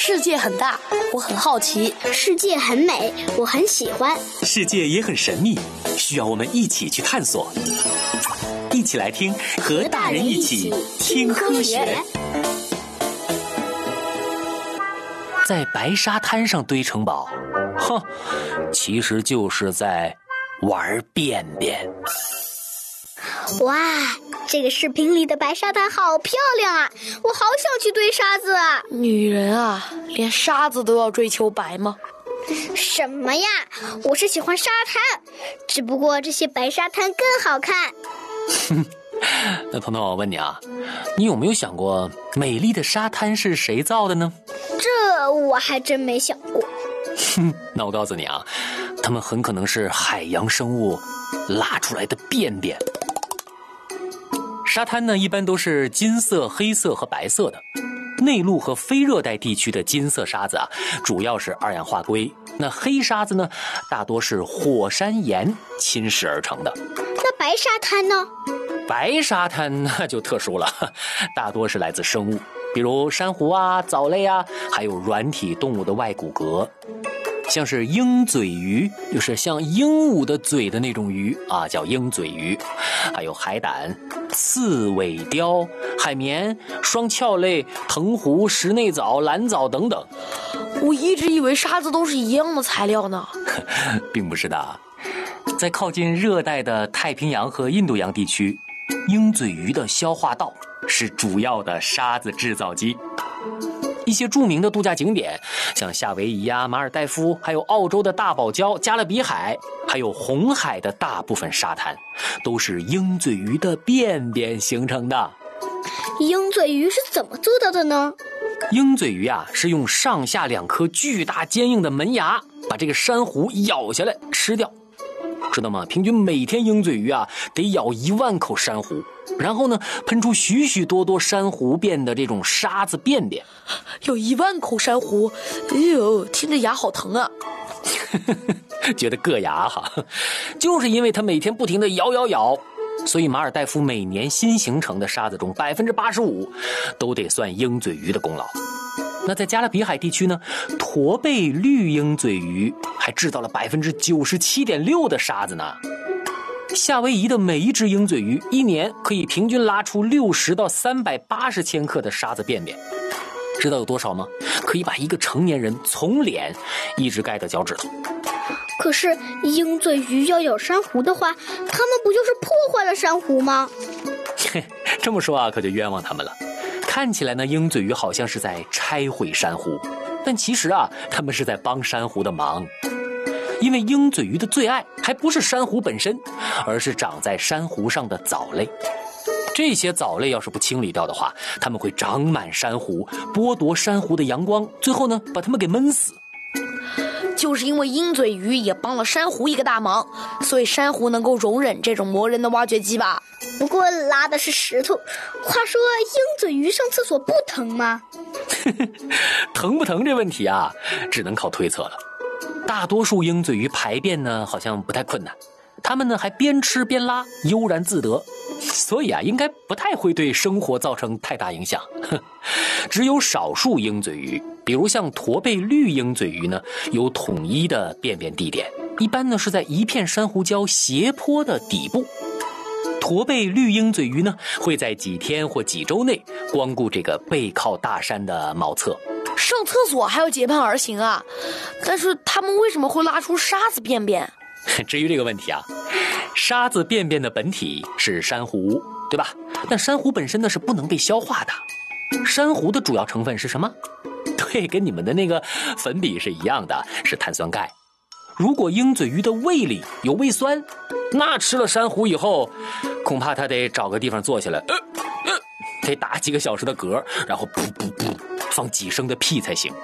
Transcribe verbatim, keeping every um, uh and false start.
世界很大，我很好奇； 世界很美，我很喜欢； 世界也很神秘，需要我们一起去探索。一起来听，和大人一起听科学。在白沙滩上堆城堡，哼，其实就是在玩便便。 哇，这个视频里的白沙滩好漂亮啊！我好想去堆沙子啊！ 女人啊，连沙子都要追求白吗？ 什么呀，我是喜欢沙滩，只不过这些白沙滩更好看。 那彤彤，我问你啊，你有没有想过美丽的沙滩是谁造的呢？ 这我还真没想过。 哼，那我告诉你啊，它们很可能是海洋生物拉出来的便便。沙滩呢，一般都是金色、黑色和白色的。内陆和非热带地区的金色沙子啊，主要是二氧化硅。那黑沙子呢，大多是火山岩侵蚀而成的。 那白沙滩呢？ 白沙滩那就特殊了，大多是来自生物，比如珊瑚啊、藻类啊，还有软体动物的外骨骼。像是鹰嘴鱼，就是像鹦鹉的嘴的那种鱼啊，叫鹰嘴鱼，还有海胆、刺尾鲷、海绵、双鞘类、藤壶、石内藻、蓝藻等等。 我一直以为沙子都是一样的材料呢。 并不是的，在靠近热带的太平洋和印度洋地区，鹰嘴鱼的消化道是主要的沙子制造基。一些著名的度假景点，像夏威夷啊、马尔代夫，还有澳洲的大堡礁、加勒比海，还有红海的大部分沙滩，都是鹰嘴鱼的便便形成的。 鹰嘴鱼是怎么做到的呢？ 鹰嘴鱼啊，是用上下两颗巨大坚硬的门牙，把这个珊瑚咬下来吃掉。知道吗？平均每天鹰嘴鱼啊得咬一万口珊瑚，然后呢喷出许许多多珊瑚变的这种沙子便便。 有一万口珊瑚，哎呦，听着牙好疼啊！ 觉得硌牙哈，就是因为它每天不停地咬咬咬，所以马尔代夫每年新形成的沙子中百分之八十五都得算鹰嘴鱼的功劳。那在加勒比海地区呢，驼背绿鹰嘴鱼还制造了百分之九十七点六的沙子呢。夏威夷的每一只鹰嘴鱼一年可以平均拉出六十到三百八十千克的沙子便便，知道有多少吗？可以把一个成年人从脸一直盖到脚趾头。 可是鹰嘴鱼要咬珊瑚的话，它们不就是破坏了珊瑚吗？ 这么说啊，可就冤枉他们了。看起来呢，鹰嘴鱼好像是在拆毁珊瑚，但其实啊，他们是在帮珊瑚的忙。因为鹰嘴鱼的最爱还不是珊瑚本身，而是长在珊瑚上的藻类。这些藻类要是不清理掉的话，它们会长满珊瑚，剥夺珊瑚的阳光，最后呢，把它们给闷死。 就是因为鹰嘴鱼也帮了珊瑚一个大忙，所以珊瑚能够容忍这种磨人的挖掘机吧。 不过拉的是石头，话说鹰嘴鱼上厕所不疼吗？ 疼不疼这问题啊，只能靠推测了。大多数鹰嘴鱼排便呢，好像不太困难，它们呢还边吃边拉，悠然自得，所以啊，应该不太会对生活造成太大影响。只有少数鹰嘴鱼，比如像驼背绿鹰嘴鱼呢，有统一的便便地点，一般呢是在一片珊瑚礁斜坡的底部。驼背绿鹰嘴鱼呢，会在几天或几周内光顾这个背靠大山的茅厕。 上厕所还要结伴而行啊，但是他们为什么会拉出沙子便便？ 至于这个问题啊，沙子便便的本体是珊瑚，对吧？但珊瑚本身呢是不能被消化的。珊瑚的主要成分是什么？对，跟你们的那个粉笔是一样的，是碳酸钙。如果鹰嘴鱼的胃里有胃酸，那吃了珊瑚以后，恐怕它得找个地方坐下来，呃呃，得打几个小时的嗝，然后噗噗噗放几声的屁才行。